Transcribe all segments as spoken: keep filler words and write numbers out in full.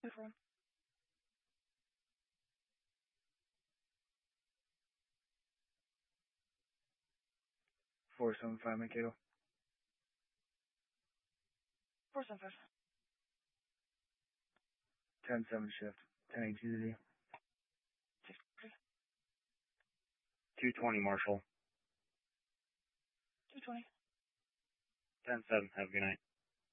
Two four one. four seven five Mankato. Four seven five. ten seven shift. ten eight G Z D. Six three. two twenty Marshall. Two twenty. ten seven. Have a good night.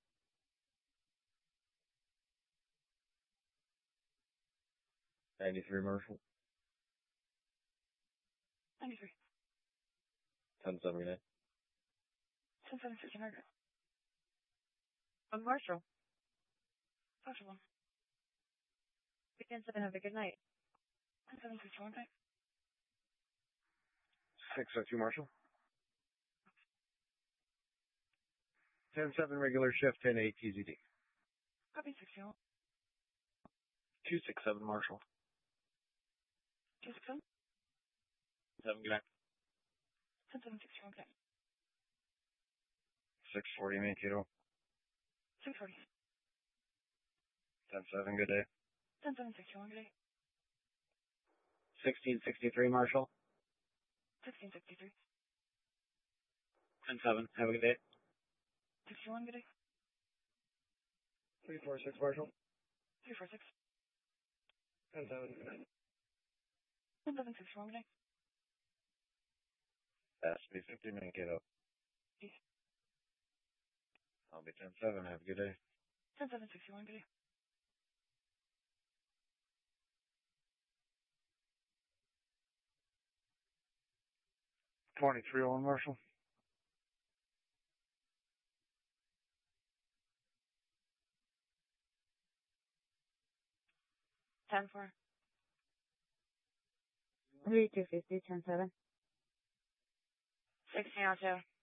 ninety-three Marshall. Ninety-three. ten seven. Good night. Ten seven fifteen hundred. On Marshall. Foster one. ten seven, have a good night. Ten seven fifteen one. six oh two Marshall. ten seven regular shift. ten eight T Z D. Copy sixteen one. two six seven Marshall. Two six seven. seven. Good night. Ten seven sixteen one. six forty Mankato. Six forty. ten seven. Good day. Ten seven sixteen one. Good day. sixteen sixty-three Marshall. Sixteen sixty three. ten seven. Have a good day. Sixty one. Good day. three four six Marshall. Three four six. ten seven. Good night. Ten seven sixty one. Good day. S P fifty Mankato. Peace. I'll be ten seven. Have a good day. Ten seven sixty one. Good day. twenty-three oh one Marshall. Ten four. three two fifty, ten seven. Sixteen oh two.